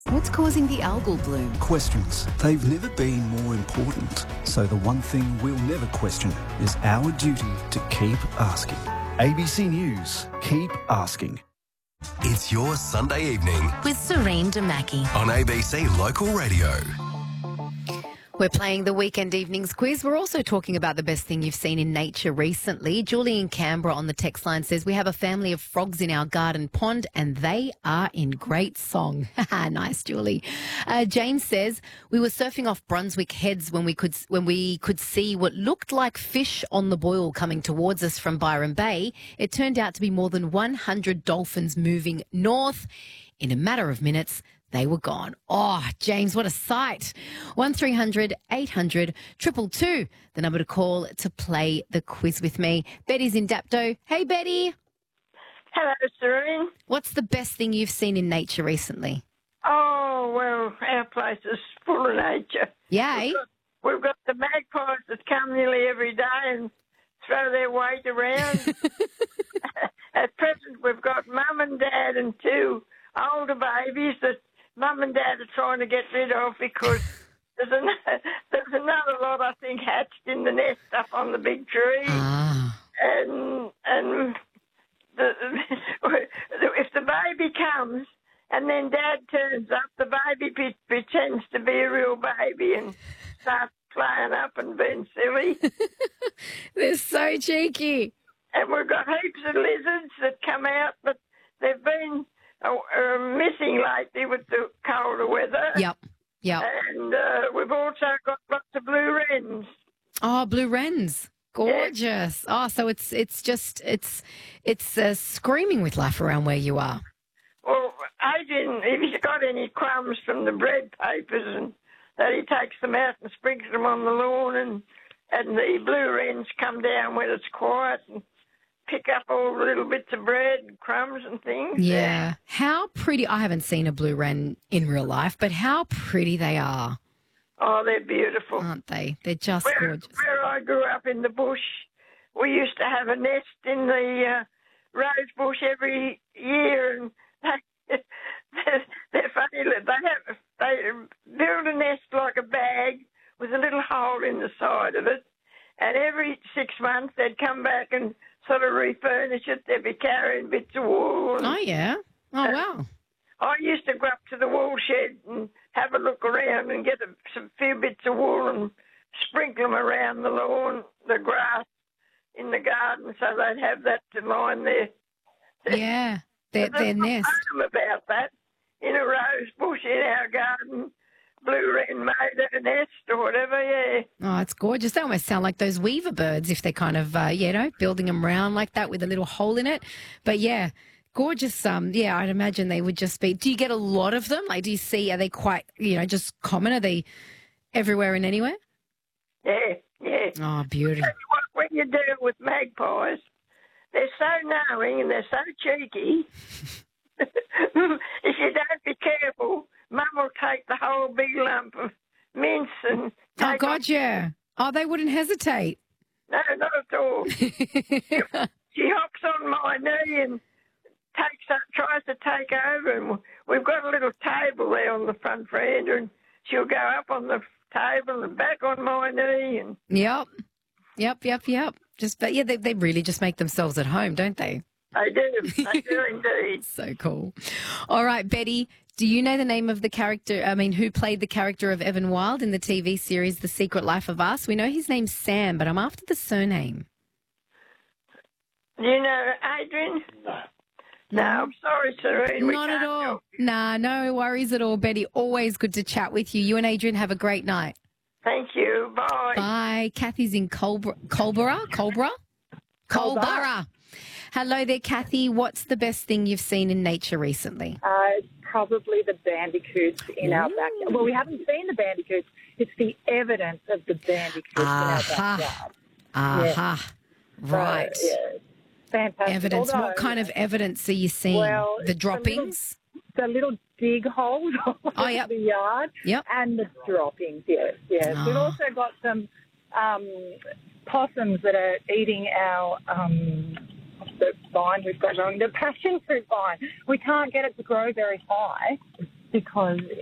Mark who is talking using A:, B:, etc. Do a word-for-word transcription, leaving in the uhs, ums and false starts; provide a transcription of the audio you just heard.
A: What's causing the algal bloom?
B: Questions. They've never been more important. So the one thing we'll never question is our duty to keep asking. A B C News. Keep asking.
C: It's your Sunday evening
A: With Serene Damaki.
C: on A B C Local Radio.
A: We're playing the Weekend Evenings quiz. We're also talking about the best thing you've seen in nature recently. Julie in Canberra on the text line says, we have a family of frogs in our garden pond and they are in great song. Nice, Julie. Uh, James says, we were surfing off Brunswick Heads when we could when we could see what looked like fish on the boil coming towards us from Byron Bay. It turned out to be more than one hundred dolphins moving north. In a matter of minutes, they were gone. Oh, James, what a sight. one three hundred eight hundred two two two, the number to call to play the quiz with me. Betty's in Dapto. Hey, Betty.
D: Hello, Serene.
A: What's the best thing you've seen in nature recently?
D: Oh, well, our place is full of nature.
A: Yay.
D: We've got, we've got the magpies that come nearly every day and throw their weight around. At present, we've got mum and dad and two older babies that Mum and Dad are trying to get rid of because there's another, there's another lot, I think, hatched in the nest up on the big tree.
A: Ah.
D: And and the, if the baby comes and then Dad turns up, the baby pre- pretends to be a real baby and starts playing up and being silly.
A: They're so cheeky.
D: And we've got heaps of lizards that come out, but they've been Uh, uh, missing lately with the colder weather.
A: Yep, yep.
D: And uh, we've also got lots of blue wrens.
A: Oh, blue wrens. Gorgeous. Yeah. Oh, so it's it's just, it's it's uh, screaming with life around where you are.
D: Well, Adrian, if he's got any crumbs from the bread papers, and that he takes them out and sprinkles them on the lawn, and, and the blue wrens come down when it's quiet and pick up all the little bits of bread and crumbs and things.
A: Yeah. How pretty. I haven't seen a blue wren in real life, but how pretty they are.
D: Oh, they're beautiful.
A: Aren't they? They're just
D: where,
A: gorgeous.
D: Where I grew up in the bush, we used to have a nest in the uh, rose bush every year, and they, they're, they're funny. They, have, they build a nest like a bag with a little hole in the side of it, and every six months they'd come back and sort of refurnish it. They'd be carrying bits of wool. And,
A: oh, yeah. Oh,
D: uh,
A: wow.
D: I used to go up to the wool shed and have a look around and get a, some few bits of wool and sprinkle them around the lawn, the grass in the garden, so they'd have that to line their...
A: Yeah, their, their nest.
D: There's about that. In a rose bush in our garden, blue wren made a nest or whatever, yeah.
A: Oh, it's gorgeous. They almost sound like those weaver birds if they're kind of, uh, you know, building them round like that with a little hole in it. But, yeah, gorgeous. Um, yeah, I'd imagine they would just be. Do you get a lot of them? Like, do you see, are they quite, you know, just common? Are they everywhere and anywhere?
D: Yeah, yeah.
A: Oh, beautiful.
D: When you deal with magpies, they're so knowing and they're so cheeky. If you don't be careful, Mum will take the whole big lump of mince and...
A: Oh, God, yeah. Oh, they wouldn't hesitate.
D: No, not at all. she, she hops on my knee and takes up, tries to take over, and we've got a little table there on the front veranda, and she'll go up on the table and back on my knee. And
A: Yep. Yep, yep, yep. Just, but, yeah, they, they really just make themselves at home, don't they?
D: They do. They do indeed.
A: So cool. All right, Betty, do you know the name of the character, I mean, who played the character of Evan Wild in the T V series The Secret Life of Us? We know his name's Sam, but I'm after the surname.
D: Do you know Adrian? No. No, I'm sorry, Serene. We
A: Not at
D: can't
A: all.
D: help.
A: Nah, no worries at all, Betty. Always good to chat with you. You and Adrian have a great night.
D: Thank you. Bye.
A: Bye. Kathy's in Colborough. Colborough? Colborough? Colborough. Hello there, Kathy. What's the best thing you've seen in nature recently?
E: Uh, probably the bandicoots in our backyard. Well, we haven't seen the bandicoots. It's the evidence of the bandicoots
A: Aha.
E: in our backyard.
A: Aha.
E: So,
A: Right.
E: yeah, fantastic.
A: Evidence.
E: Although,
A: What kind of evidence are you seeing?
E: Well,
A: the
E: the
A: droppings?
E: The little dig holes all
A: Oh,
E: over
A: yep.
E: the yard.
A: Yep.
E: And the droppings, yes, yes. We've
A: Oh.
E: also got some um, possums that are eating our... Um, the vine we've got going, the passion fruit vine. We can't get it to grow very high, because